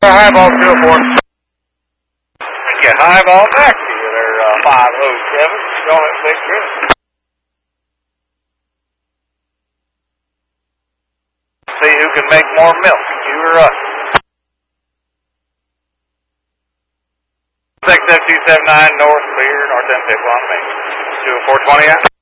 Highball 204. Get highball back to you there, 507. Going at 6 minutes. See who can make more milk, you or us. 67279 North Clear, North End, Pick 1, Main. 20420 out.